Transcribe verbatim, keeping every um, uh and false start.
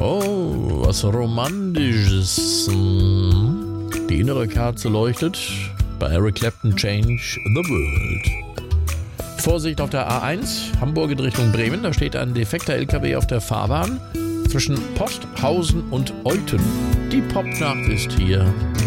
Oh, was Romantisches. Hm. Die innere Kerze leuchtet. Bei Eric Clapton, Change the World. Vorsicht auf der A eins, Hamburg in Richtung Bremen. Da steht ein defekter L K W auf der Fahrbahn. Zwischen Posthausen und Euten. Die Popnacht ist hier.